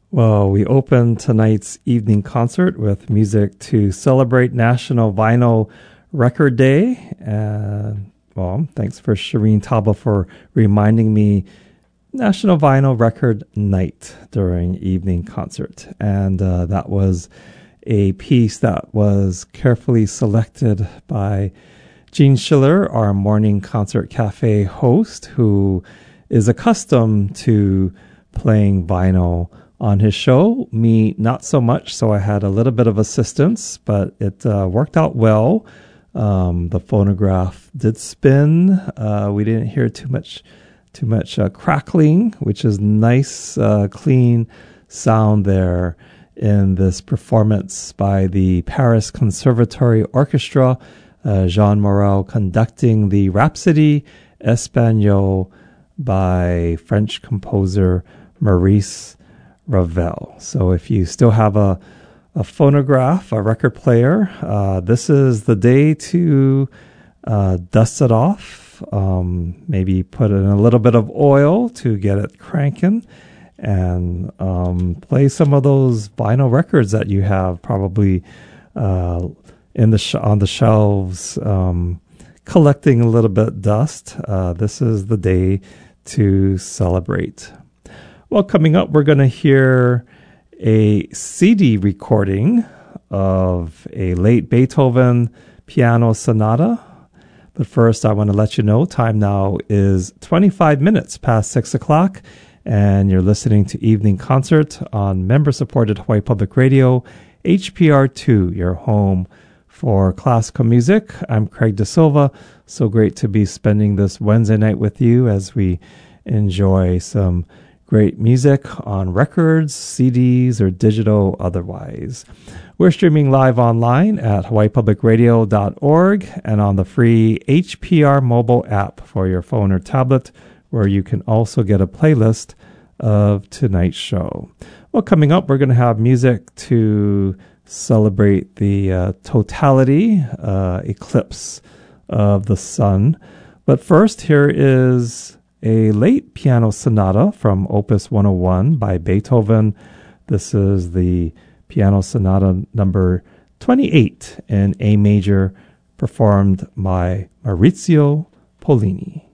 Well, we opened tonight's evening concert with music to celebrate National Vinyl Record Day. Thanks for Shireen Taba for reminding me National Vinyl Record Night during evening concert. And that was a piece that was carefully selected by Gene Schiller, our morning concert cafe host, who is accustomed to playing vinyl on his show. Me, not so much, so I had a little bit of assistance, but it worked out well. The phonograph did spin. We didn't hear too much crackling, which is nice, clean sound there in this performance by the Paris Conservatory Orchestra. Jean Morel conducting the Rhapsody Espagnole by French composer Maurice Ravel. So if you still have a phonograph, a record player, this is the day to dust it off, maybe put in a little bit of oil to get it cranking, and play some of those vinyl records that you have probably on the shelves, collecting a little bit dust. This is the day to celebrate. Well, coming up, we're going to hear a CD recording of a late Beethoven piano sonata. But first, I want to let you know time now is 25 minutes past 6 o'clock, and you're listening to Evening Concert on member-supported Hawaii Public Radio, HPR2, your home for classical music. I'm Craig De Silva. So great to be spending this Wednesday night with you as we enjoy some great music on records, CDs, or digital otherwise. We're streaming live online at hawaiipublicradio.org and on the free HPR mobile app for your phone or tablet, where you can also get a playlist of tonight's show. Well, coming up, we're going to have music to celebrate the totality eclipse of the sun. But first, here is a late piano sonata from Opus 101 by Beethoven. This is the piano sonata number 28 in A major, performed by Maurizio Pollini.